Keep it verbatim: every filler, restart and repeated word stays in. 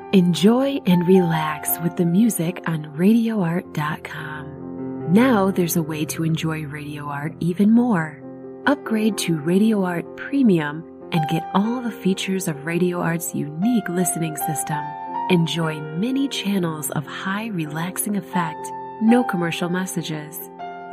Enjoy and relax with the music on radio art dot com. Now there's a way to enjoy Radio Art even more. Upgrade to Radio Art Premium and get all the features of Radio Art's unique listening system. Enjoy many channels of high relaxing effect, no commercial messages.